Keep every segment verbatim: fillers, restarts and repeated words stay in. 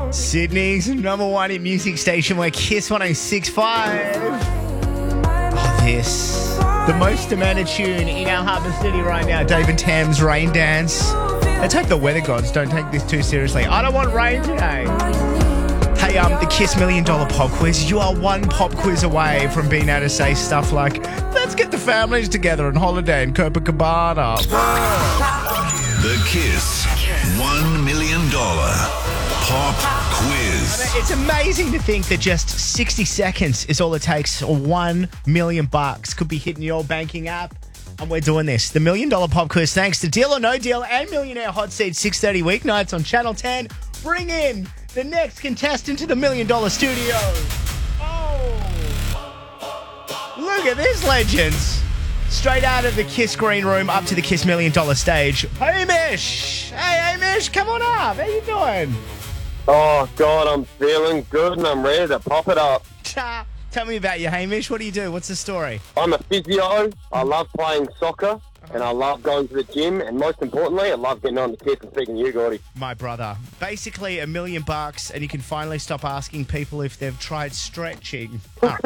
Sydney's number one hit music station, where Kiss one oh six point five. Oh, this. The most demanded tune in our Harbour City right now, Dave and Tam's Rain Dance. Let's hope the weather gods don't take this too seriously. I don't want rain today. Hey, um, the Kiss Million Dollar Pop Quiz. You are one pop quiz away from being able to say stuff like, let's get the families together on holiday in Copacabana. The Kiss one million dollars Pop Quiz. It's amazing to think that just sixty seconds is all it takes, or one million bucks could be hitting your banking app. And we're doing this. The Million Dollar Pop Quiz, thanks to Deal or No Deal and Millionaire Hot Seat, six thirty weeknights on Channel ten. Bring in the next contestant to the Million Dollar Studio. Oh, look at this, legends. Straight out of the Kiss green room up to the Kiss Million Dollar stage. Hamish! Hey, Hamish, come on up. How you doing? Oh, God, I'm feeling good and I'm ready to pop it up. Tell me about you, Hamish. What do you do? What's the story? I'm a physio. I love playing soccer and I love going to the gym. And most importantly, I love getting on the Kiss and speaking to you, Gordy. My brother. Basically, a million bucks and you can finally stop asking people if they've tried stretching. Oh.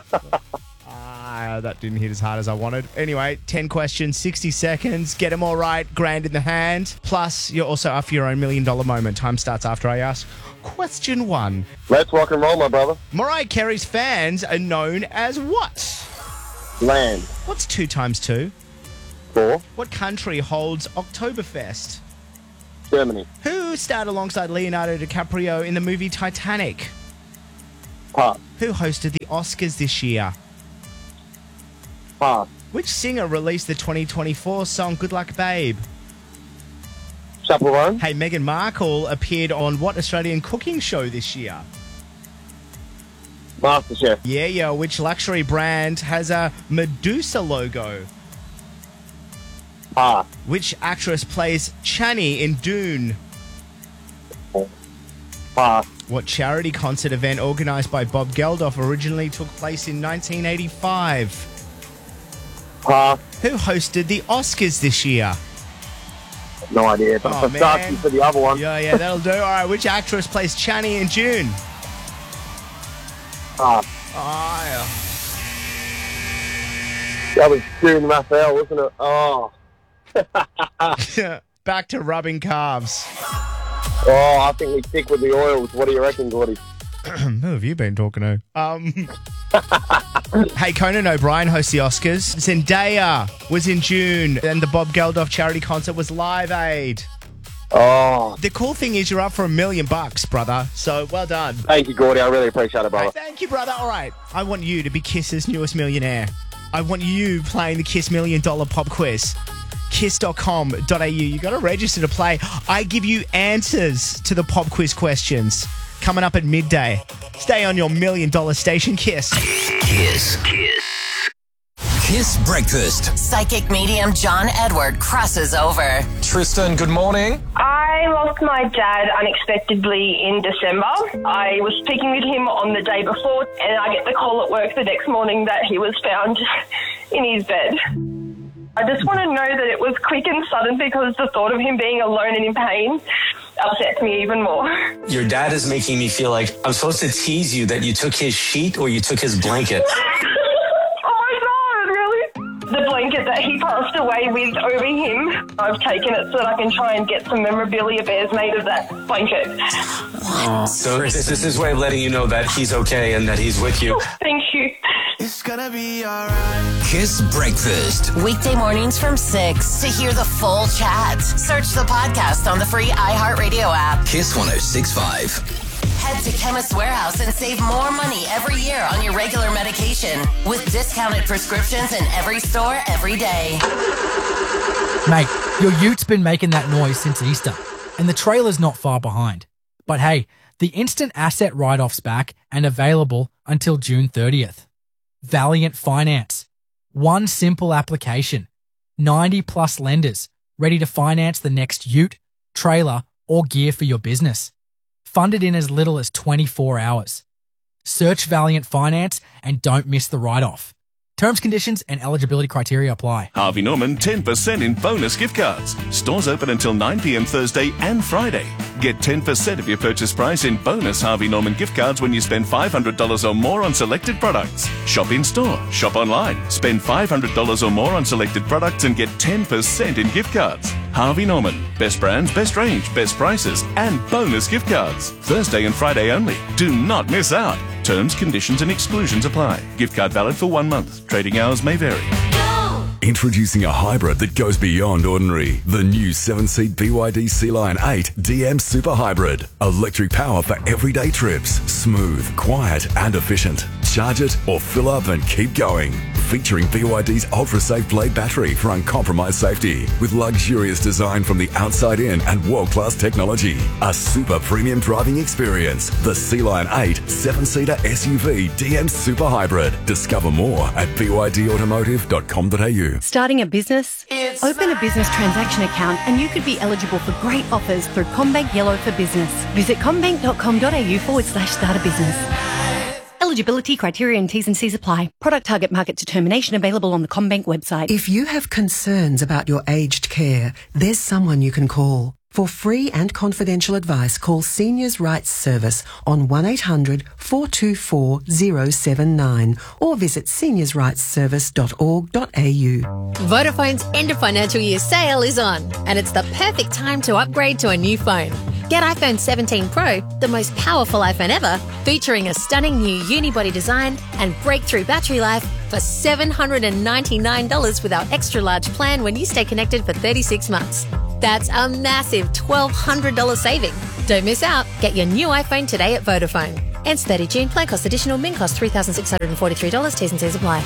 Ah, that didn't hit as hard as I wanted. Anyway, ten questions, sixty seconds. Get them all right. Grand in the hand. Plus, you're also up for your own million dollar moment. Time starts after I ask question one. Let's rock and roll, my brother. Mariah Carey's fans are known as what? Land. What's two times two? Four. What country holds Oktoberfest? Germany. Who starred alongside Leonardo DiCaprio in the movie Titanic? Pass. Who hosted the Oscars this year? Pass. Which singer released the twenty twenty-four song Good Luck Babe? Chaperone. Hey, Meghan Markle appeared on what Australian cooking show this year? MasterChef. Yeah, yeah. Which luxury brand has a Medusa logo? Pass. Which actress plays Chani in Dune? Pass. What charity concert event organised by Bob Geldof originally took place in nineteen eighty-five? Pass. Who hosted the Oscars this year? No idea, but Oh, I'm starting man. for the other one. Yeah, yeah, that'll do. All right, which actress plays Chani in Dune? Pass. Oh, That was June Raphael, wasn't it? Oh. yeah. Back to rubbing calves. Oh, I think we stick with the oils. What do you reckon, Gordy? Who have you been talking to? Um, hey, Conan O'Brien hosts the Oscars. Zendaya was in June, and the Bob Geldof charity concert was Live Aid. Oh, The cool thing is you're up for a million bucks, brother. So well done. thank you, Gordy. I really appreciate it, brother. Hey, thank you, brother. All right, I want you to be Kiss's newest millionaire. I want you playing the Kiss Million Dollar Pop Quiz. kiss dot com dot a u. You got to register to play. I give you answers to the pop quiz questions. Coming up at midday. Stay on your million dollar station, Kiss. Kiss. Kiss. Kiss Breakfast. Psychic medium John Edward crosses over. Tristan, good morning. I lost my dad unexpectedly in December. I was speaking with him on the day before, and I get the call at work the next morning that he was found in his bed. I just want to know that it was quick and sudden, because the thought of him being alone and in pain upsets me even more. Your dad is making me feel like I'm supposed to tease you that you took his sheet or you took his blanket. Oh my God, really? The blanket that he passed away with over him, I've taken it so that I can try and get some memorabilia bears made of that blanket. So this, this is his way of letting you know that he's okay and that he's with you. Thank you. It's gonna be alright. Kiss Breakfast. Weekday mornings from six. To hear the full chat, search the podcast on the free iHeartRadio app. Kiss one oh six point five. Head to Chemist Warehouse and save more money every year on your regular medication with discounted prescriptions in every store every day. Mate, your ute's been making that noise since Easter, and the trailer's not far behind. But hey, the instant asset write-off's back and available until June thirtieth. Valiant Finance. One simple application. ninety plus lenders ready to finance the next ute, trailer, or gear for your business. Funded in as little as twenty-four hours. Search Valiant Finance and don't miss the write-off. Terms, conditions, and eligibility criteria apply. Harvey Norman ten percent in bonus gift cards. Stores open until nine p.m. Thursday and Friday. Get ten percent of your purchase price in bonus Harvey Norman gift cards when you spend five hundred dollars or more on selected products. Shop in store, shop online. Spend five hundred dollars or more on selected products and get ten percent in gift cards. Harvey Norman. Best brands, best range, best prices, and bonus gift cards. Thursday and Friday only. Do not miss out. Terms, conditions, and exclusions apply. Gift card valid for one month. Trading hours may vary. Introducing a hybrid that goes beyond ordinary. The new seven-seat B Y D Sea Lion eight D M Super Hybrid. Electric power for everyday trips. Smooth, quiet, and efficient. Charge it or fill up and keep going. Featuring B Y D's ultra-safe blade battery for uncompromised safety. With luxurious design from the outside in and world-class technology. A super premium driving experience. The Sea Lion eight seven-seater S U V D M Super Hybrid. Discover more at b y d automotive dot com dot a u. Starting a business? It's Open a business transaction account and you could be eligible for great offers through CommBank Yellow for Business. Visit commbank dot com dot a u forward slash start a business. Eligibility criteria and T's and C's apply. Product target market determination available on the CommBank website. If you have concerns about your aged care, there's someone you can call. For free and confidential advice, call Seniors Rights Service on one eight hundred four two four zero seven nine or visit seniors rights service dot org dot a u. Vodafone's end of financial year sale is on, and it's the perfect time to upgrade to a new phone. Get iPhone seventeen Pro, the most powerful iPhone ever, featuring a stunning new unibody design and breakthrough battery life for seven hundred ninety-nine dollars with our extra large plan when you stay connected for thirty-six months. That's a massive twelve hundred dollars saving. Don't miss out. Get your new iPhone today at Vodafone. Ends thirty June. Plan cost additional. Min cost three thousand six hundred forty-three dollars. T's and C's apply.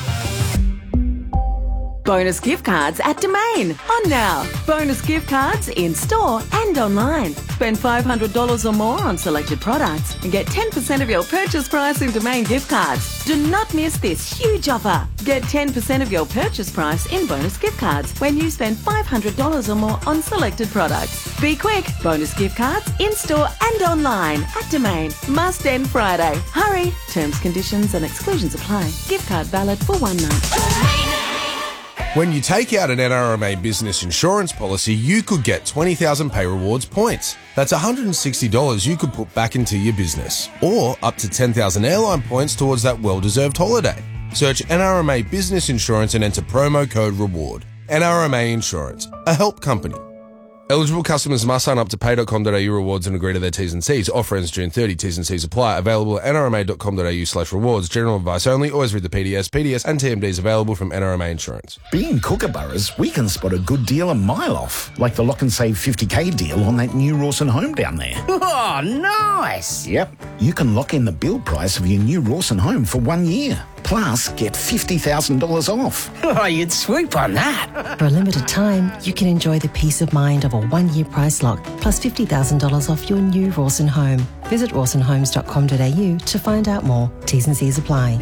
Bonus gift cards at Domain. On now. Bonus gift cards in store and online. Spend five hundred dollars or more on selected products and get ten percent of your purchase price in Domain gift cards. Do not miss this huge offer. Get ten percent of your purchase price in bonus gift cards when you spend five hundred dollars or more on selected products. Be quick. Bonus gift cards in store and online at Domain. Must end Friday. Hurry. Terms, conditions and exclusions apply. Gift card valid for one month. When you take out an N R M A business insurance policy, you could get twenty thousand Pay Rewards points. That's one hundred sixty dollars you could put back into your business, or up to ten thousand airline points towards that well-deserved holiday. Search N R M A Business Insurance and enter promo code REWARD. N R M A Insurance, a help company. Eligible customers must sign up to pay dot com dot a u rewards and agree to their T's and C's. Offer ends June thirtieth. T's and C's apply. Available at n r m a dot com dot a u slash rewards. General advice only. Always read the P D S. P D S and T M Ds available from N R M A Insurance. Being Kookaburras, we can spot a good deal a mile off, like the Lock and Save fifty K deal on that new Rawson home down there. Oh, nice! Yep. You can lock in the build price of your new Rawson home for one year. Plus, get fifty thousand dollars off. Oh, you'd swoop on that. For a limited time, you can enjoy the peace of mind of a one-year price lock, plus fifty thousand dollars off your new Rawson home. Visit rawson homes dot com dot a u to find out more. T's and C's apply.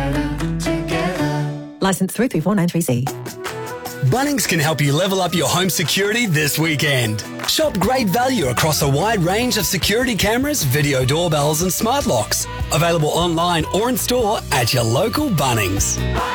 Licence three three four nine three C. Bunnings can help you level up your home security this weekend. Shop great value across a wide range of security cameras, video doorbells and smart locks. Available online or in store at your local Bunnings.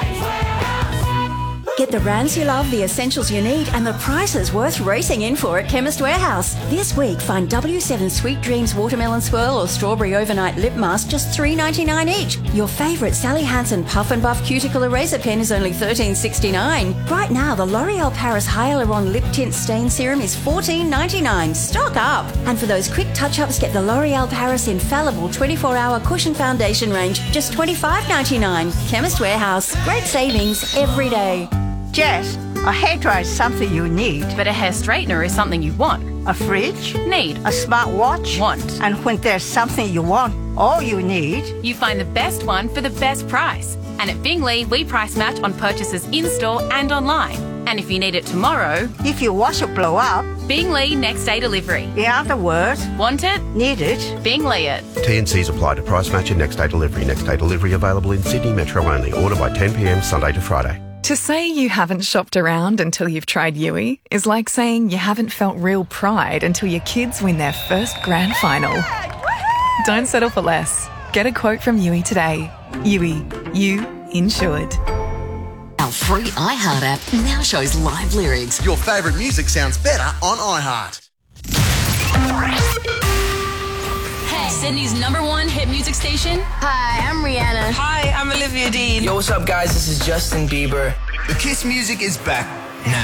Get the brands you love, the essentials you need, and the prices worth racing in for at Chemist Warehouse. This week, find W seven Sweet Dreams Watermelon Swirl or Strawberry Overnight Lip Mask just three dollars and ninety-nine cents each. Your favourite Sally Hansen Puff and Buff Cuticle Eraser Pen is only thirteen dollars and sixty-nine cents. Right now, the L'Oreal Paris Hyaluron Lip Tint Stain Serum is fourteen dollars and ninety-nine cents. Stock up! And for those quick touch-ups, get the L'Oreal Paris Infallible twenty-four hour Cushion Foundation range, just twenty-five dollars and ninety-nine cents. Chemist Warehouse. Great savings every day. Jess, a hairdryer is something you need. But a hair straightener is something you want. A fridge? Need. A smartwatch? Want. And when there's something you want, all you need... You find the best one for the best price. And at Bingley, we price match on purchases in-store and online. And if you need it tomorrow... If your washer blow up... Bingley next day delivery. In other words... Want it? Need it? Bingley it. T and C's apply to price match and next day delivery. Next day delivery available in Sydney Metro only. Order by ten p m Sunday to Friday. To say you haven't shopped around until you've tried Yui is like saying you haven't felt real pride until your kids win their first grand final. Don't settle for less. Get a quote from Yui today. Yui, you insured. free iHeart app now shows live lyrics. Your favourite music sounds better on iHeart. Hey, Sydney's number one hit music station. Hi, I'm Rihanna. Hi, I'm Olivia Dean. Yo, what's up, guys? This is Justin Bieber. The Kiss music is back